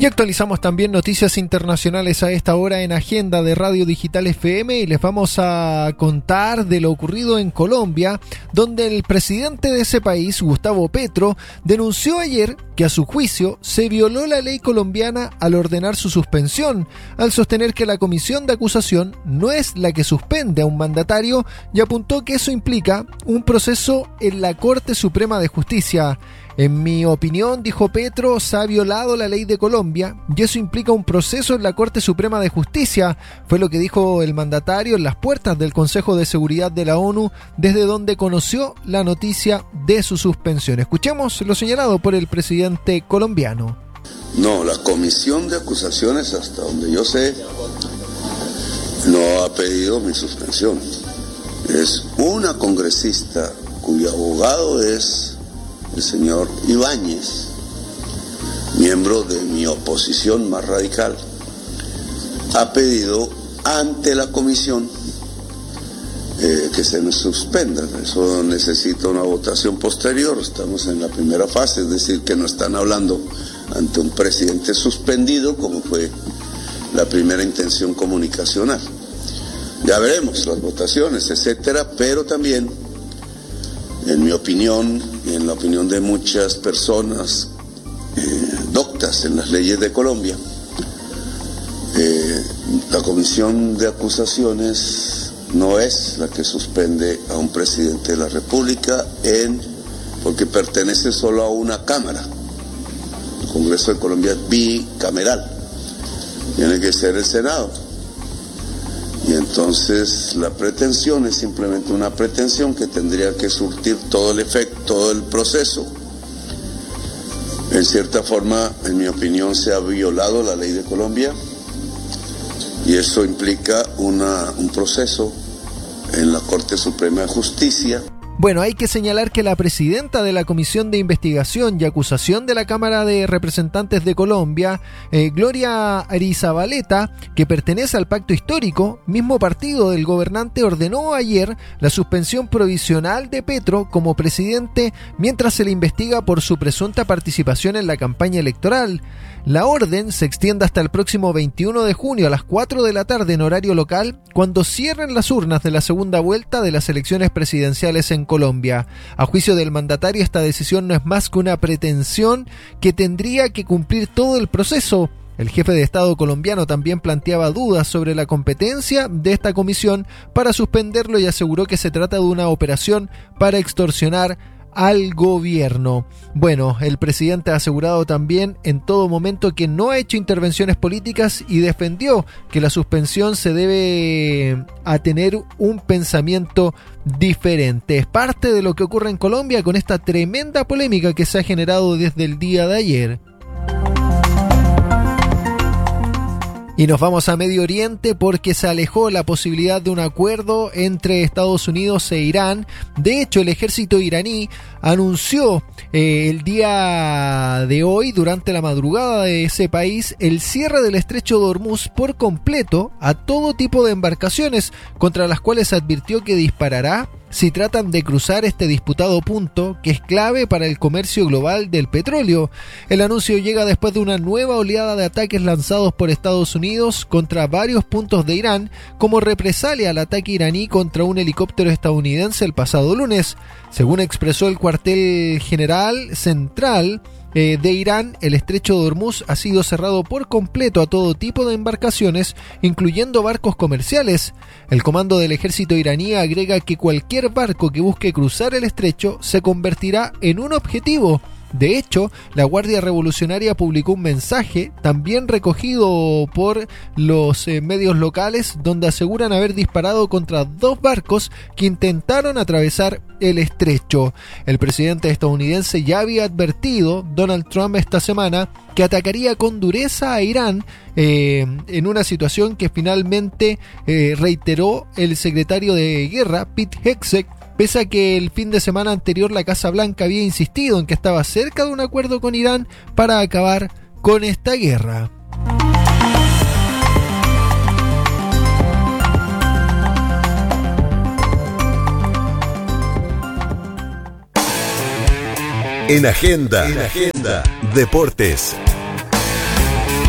Y actualizamos también noticias internacionales a esta hora en Agenda de Radio Digital FM y les vamos a contar de lo ocurrido en Colombia, donde el presidente de ese país, Gustavo Petro, denunció ayer que a su juicio se violó la ley colombiana al ordenar su suspensión, al sostener que la comisión de acusación no es la que suspende a un mandatario y apuntó que eso implica un proceso en la Corte Suprema de Justicia. En mi opinión, dijo Petro, se ha violado la ley de Colombia y eso implica un proceso en la Corte Suprema de Justicia, fue lo que dijo el mandatario en las puertas del Consejo de Seguridad de la ONU, desde donde conoció la noticia de su suspensión. Escuchemos lo señalado por el presidente colombiano. No, la comisión de acusaciones, hasta donde yo sé, no ha pedido mi suspensión. Es una congresista cuyo abogado es el señor Ibáñez, miembro de mi oposición más radical, ha pedido ante la comisión que se nos suspenda. Eso necesita una votación posterior, estamos en la primera fase, es decir, que no están hablando ante un presidente suspendido, como fue la primera intención comunicacional. Ya veremos las votaciones, etcétera, pero también, en mi opinión y en la opinión de muchas personas doctas en las leyes de Colombia, la comisión de acusaciones no es la que suspende a un presidente de la República porque pertenece solo a una cámara. El Congreso de Colombia es bicameral, tiene que ser el Senado. Y entonces la pretensión es simplemente una pretensión que tendría que surtir todo el efecto, todo el proceso. En cierta forma, en mi opinión, se ha violado la ley de Colombia y eso implica un proceso en la Corte Suprema de Justicia. Bueno, hay que señalar que la presidenta de la Comisión de Investigación y Acusación de la Cámara de Representantes de Colombia, Gloria Arizabaleta, que pertenece al Pacto Histórico, mismo partido del gobernante, ordenó ayer la suspensión provisional de Petro como presidente mientras se le investiga por su presunta participación en la campaña electoral. La orden se extiende hasta el próximo 21 de junio a las 4 de la tarde en horario local, cuando cierren las urnas de la segunda vuelta de las elecciones presidenciales en Colombia. A juicio del mandatario, esta decisión no es más que una pretensión que tendría que cumplir todo el proceso. El jefe de Estado colombiano también planteaba dudas sobre la competencia de esta comisión para suspenderlo y aseguró que se trata de una operación para extorsionar al gobierno. Bueno, el presidente ha asegurado también en todo momento que no ha hecho intervenciones políticas y defendió que la suspensión se debe a tener un pensamiento diferente. Es parte de lo que ocurre en Colombia con esta tremenda polémica que se ha generado desde el día de ayer. Y nos vamos a Medio Oriente porque se alejó la posibilidad de un acuerdo entre Estados Unidos e Irán. De hecho, el ejército iraní anunció el día de hoy, durante la madrugada de ese país, el cierre del estrecho de Hormuz por completo a todo tipo de embarcaciones, contra las cuales advirtió que disparará si tratan de cruzar este disputado punto que es clave para el comercio global del petróleo. El anuncio llega después de una nueva oleada de ataques lanzados por Estados Unidos contra varios puntos de Irán como represalia al ataque iraní contra un helicóptero estadounidense el pasado lunes. Según expresó el cuartel general central de Irán, el estrecho de Hormuz ha sido cerrado por completo a todo tipo de embarcaciones, incluyendo barcos comerciales. El comando del ejército iraní agrega que cualquier barco que busque cruzar el estrecho se convertirá en un objetivo. De hecho, la Guardia Revolucionaria publicó un mensaje, también recogido por los medios locales, donde aseguran haber disparado contra 2 barcos que intentaron atravesar el estrecho. El presidente estadounidense ya había advertido, Donald Trump, esta semana, que atacaría con dureza a Irán en una situación que finalmente reiteró el secretario de Guerra, Pete Hegseth, pese a que el fin de semana anterior la Casa Blanca había insistido en que estaba cerca de un acuerdo con Irán para acabar con esta guerra. En Agenda, Deportes.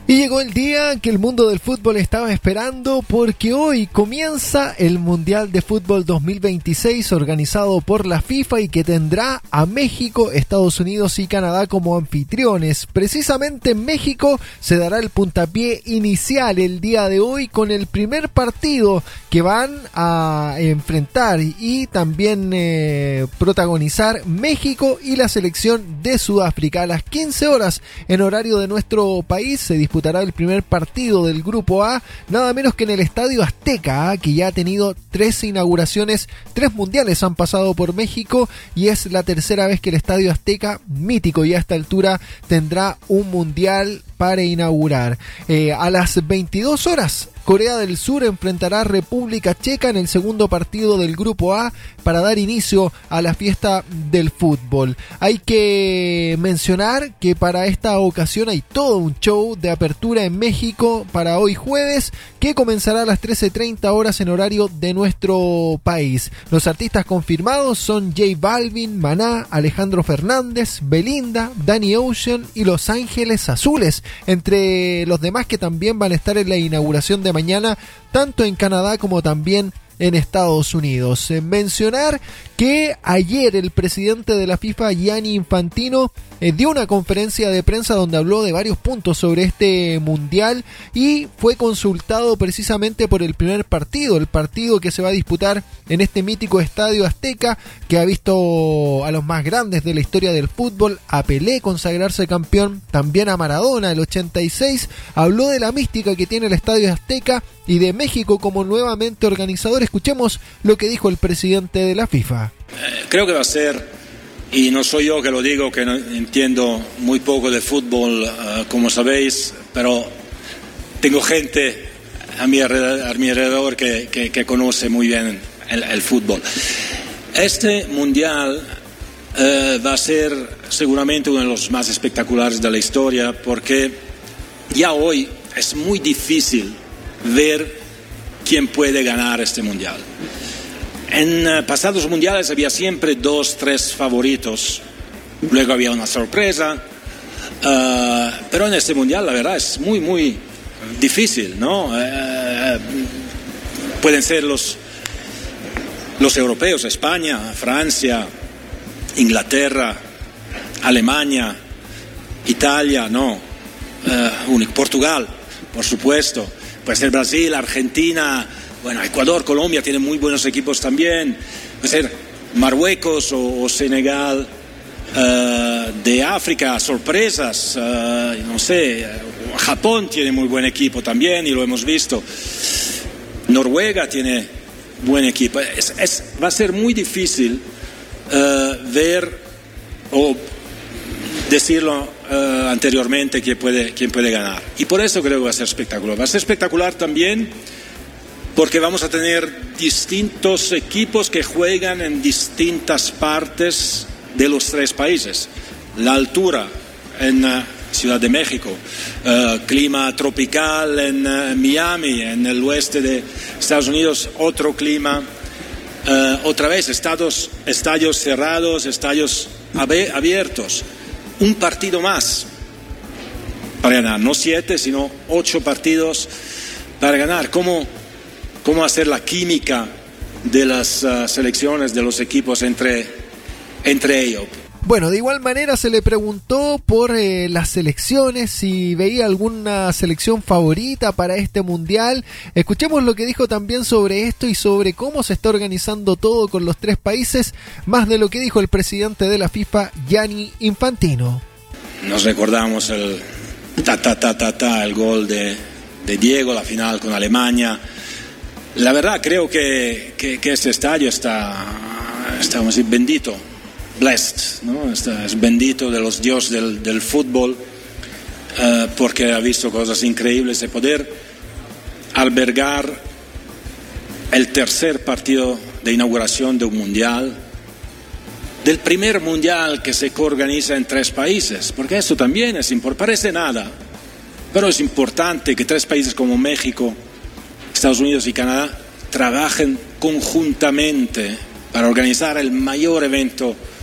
Y llegó el día que el mundo del fútbol estaba esperando, porque hoy comienza el Mundial de Fútbol 2026 organizado por la FIFA y que tendrá a México, Estados Unidos y Canadá como anfitriones. Precisamente en México se dará el puntapié inicial el día de hoy con el primer partido que van a enfrentar y también protagonizar México y la selección de Sudáfrica. A las 15 horas en horario de nuestro país se disputará el primer partido del Grupo A, nada menos que en el Estadio Azteca, que ya ha tenido 3 inauguraciones, 3 mundiales han pasado por México y es la tercera vez que el Estadio Azteca, mítico y a esta altura, tendrá un mundial para inaugurar. A las 22 horas Corea del Sur enfrentará a República Checa en el segundo partido del Grupo A para dar inicio a la fiesta del fútbol. Hay que mencionar que para esta ocasión hay todo un show de apertura en México para hoy jueves, que comenzará a las 13:30 horas en horario de nuestro país. Los artistas confirmados son J Balvin, Maná, Alejandro Fernández, Belinda, Danny Ocean y Los Ángeles Azules, entre los demás que también van a estar en la inauguración de mañana, tanto en Canadá como también en Estados Unidos. Mencionar que ayer el presidente de la FIFA, Gianni Infantino, dio una conferencia de prensa donde habló de varios puntos sobre este mundial y fue consultado precisamente por el primer partido, el partido que se va a disputar en este mítico Estadio Azteca, que ha visto a los más grandes de la historia del fútbol, a Pelé consagrarse campeón, también a Maradona el 86, habló de la mística que tiene el Estadio Azteca y de México como nuevamente organizador. Escuchemos lo que dijo el presidente de la FIFA. Creo que va a ser, y no soy yo que lo digo, que no entiendo muy poco de fútbol, como sabéis, pero tengo gente a mi alrededor que conoce muy bien el fútbol. Este mundial va a ser seguramente uno de los más espectaculares de la historia, porque ya hoy es muy difícil ver quién puede ganar este mundial. En pasados mundiales había siempre 2-3 favoritos, luego había una sorpresa, pero en este mundial la verdad es muy muy difícil, ¿no? Pueden ser los europeos, España, Francia, Inglaterra, Alemania, Italia, no, Portugal, por supuesto. Puede ser Brasil, Argentina, bueno, Ecuador, Colombia tienen muy buenos equipos también. Puede ser Marruecos o Senegal. De África, sorpresas, no sé, Japón tiene muy buen equipo también y lo hemos visto. Noruega tiene buen equipo. Va a ser muy difícil ver o decirlo anteriormente quién puede ganar. Y por eso creo que va a ser espectacular. Va a ser espectacular también porque vamos a tener distintos equipos que juegan en distintas partes de los 3 países. La altura en Ciudad de México, clima tropical en Miami, en el oeste de Estados Unidos, otro clima, otra vez estadios cerrados, estadios abiertos. Un partido más para ganar, no 7, sino 8 partidos para ganar. ¿Cómo hacer la química de las selecciones, de los equipos entre ellos? Bueno, de igual manera se le preguntó por las selecciones, si veía alguna selección favorita para este mundial. Escuchemos lo que dijo también sobre esto y sobre cómo se está organizando todo con los 3 países, más de lo que dijo el presidente de la FIFA, Gianni Infantino. Nos recordamos el el gol de Diego, la final con Alemania. La verdad creo que este estadio está vamos a decir, bendito. Blessed, ¿no? Es bendito de los dioses del fútbol, porque ha visto cosas increíbles de poder albergar el tercer partido de inauguración de un mundial, del primer mundial que se coorganiza en 3 países, porque esto también es importante, parece nada, pero es importante que 3 países como México, Estados Unidos y Canadá trabajen conjuntamente para organizar el mayor evento